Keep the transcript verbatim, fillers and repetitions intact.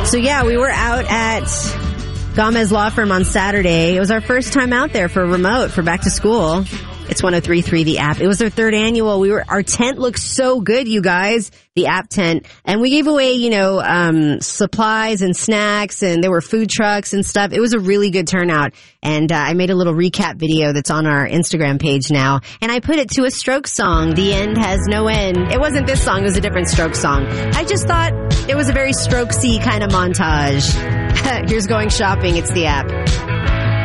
So yeah, we were out at Gomez Law Firm on Saturday. It was our first time out there for remote for back to school. It's one oh three point three The App. It was their third annual. We were, our tent looks so good, you guys. The App tent. And we gave away, you know, um, supplies and snacks, and there were food trucks and stuff. It was a really good turnout. And, uh, I made a little recap video that's on our Instagram page now. And I put it to a Strokes song. The End Has No End. It wasn't this song. It was a different Strokes song. I just thought it was a very Strokesy kind of montage. Here's going shopping. It's The App.